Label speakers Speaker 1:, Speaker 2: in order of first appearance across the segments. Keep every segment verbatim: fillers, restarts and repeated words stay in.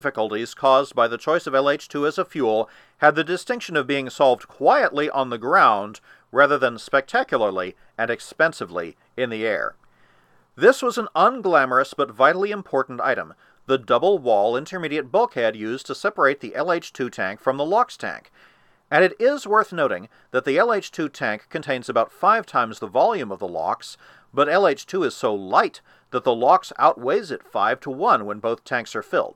Speaker 1: difficulties caused by the choice of L H two as a fuel had the distinction of being solved quietly on the ground rather than spectacularly and expensively in the air. This was an unglamorous but vitally important item, the double-wall intermediate bulkhead used to separate the L H two tank from the LOX tank. And it is worth noting that the L H two tank contains about five times the volume of the LOX, but L H two is so light that the LOX outweighs it five to one when both tanks are filled.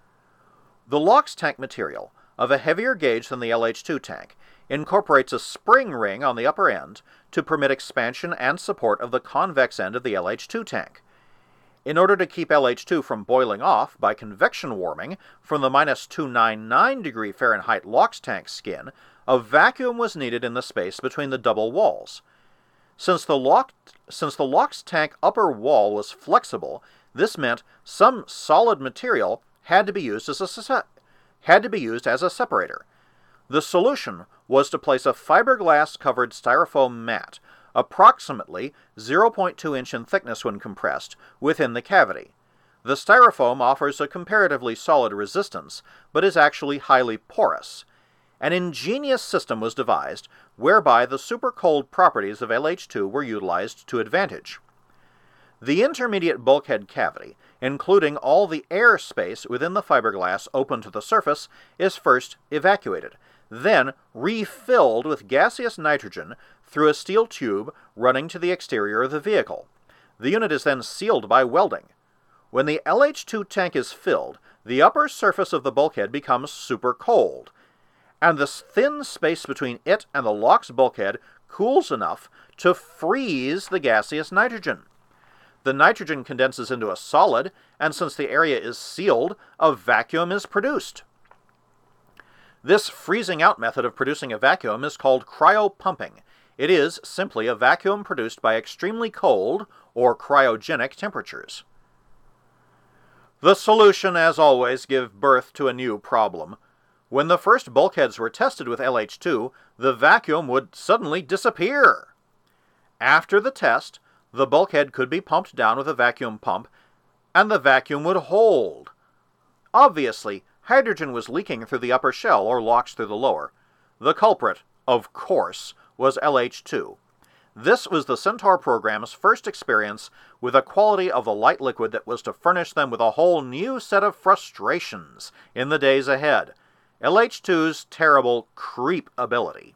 Speaker 1: The LOX tank material, of a heavier gauge than the L H two tank, incorporates a spring ring on the upper end to permit expansion and support of the convex end of the L H two tank. In order to keep L H two from boiling off by convection warming from the minus two hundred ninety-nine degree Fahrenheit LOX tank skin, a vacuum was needed in the space between the double walls. Since the, LOX, since the LOX tank upper wall was flexible, this meant some solid material had to be used as a, had to be used as a separator. The solution was to place a fiberglass-covered styrofoam mat, approximately zero point two inch in thickness when compressed, within the cavity. The styrofoam offers a comparatively solid resistance, but is actually highly porous. An ingenious system was devised whereby the supercold properties of L H two were utilized to advantage. The intermediate bulkhead cavity, including all the air space within the fiberglass open to the surface, is first evacuated, then refilled with gaseous nitrogen through a steel tube running to the exterior of the vehicle. The unit is then sealed by welding. When the L H two tank is filled, the upper surface of the bulkhead becomes super cold, and the thin space between it and the LOX bulkhead cools enough to freeze the gaseous nitrogen. The nitrogen condenses into a solid, and since the area is sealed, a vacuum is produced. This freezing out method of producing a vacuum is called cryopumping. It is simply a vacuum produced by extremely cold, or cryogenic, temperatures. The solution, as always, gave birth to a new problem. When the first bulkheads were tested with L H two, the vacuum would suddenly disappear. After the test, the bulkhead could be pumped down with a vacuum pump, and the vacuum would hold. Obviously, hydrogen was leaking through the upper shell or LOX through the lower. The culprit, of course, was L H two. This was the Centaur program's first experience with a quality of the light liquid that was to furnish them with a whole new set of frustrations in the days ahead. L H two's terrible creep ability.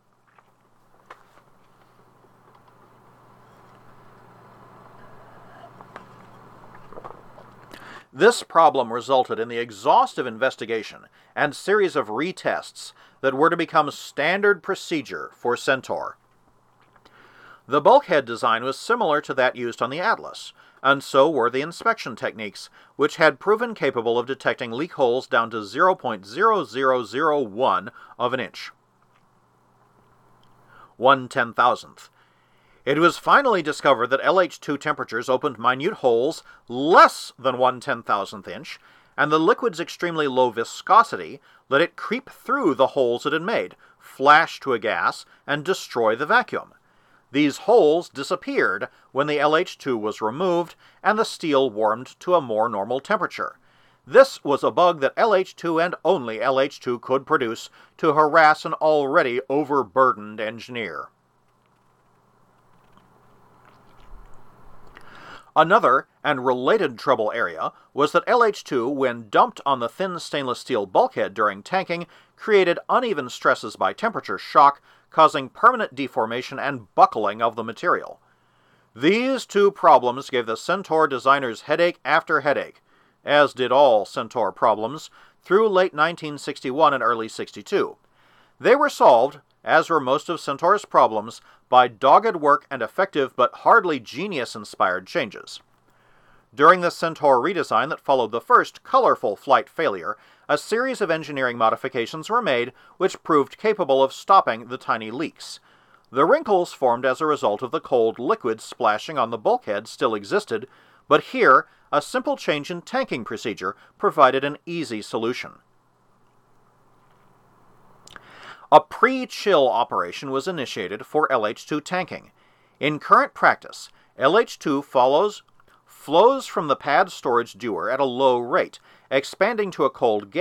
Speaker 1: This problem resulted in the exhaustive investigation and series of retests that were to become standard procedure for Centaur. The bulkhead design was similar to that used on the Atlas, and so were the inspection techniques, which had proven capable of detecting leak holes down to zero point zero zero zero one of an inch. One ten thousandth. It was finally discovered that L H two temperatures opened minute holes less than one ten thousandth inch, and the liquid's extremely low viscosity let it creep through the holes it had made, flash to a gas, and destroy the vacuum. These holes disappeared when the L H two was removed and the steel warmed to a more normal temperature. This was a bug that L H two and only L H two could produce to harass an already overburdened engineer. Another and related trouble area was that L H two, when dumped on the thin stainless steel bulkhead during tanking, created uneven stresses by temperature shock, causing permanent deformation and buckling of the material. These two problems gave the Centaur designers headache after headache, as did all Centaur problems, through late nineteen sixty-one and early sixty-two. They were solved, as were most of Centaur's problems, by dogged work and effective but hardly genius-inspired changes. During the Centaur redesign that followed the first colorful flight failure, a series of engineering modifications were made which proved capable of stopping the tiny leaks. The wrinkles formed as a result of the cold liquid splashing on the bulkhead still existed, but here a simple change in tanking procedure provided an easy solution. A pre-chill operation was initiated for L H two tanking. In current practice, L H two follows flows from the pad storage dewar at a low rate, expanding to a cold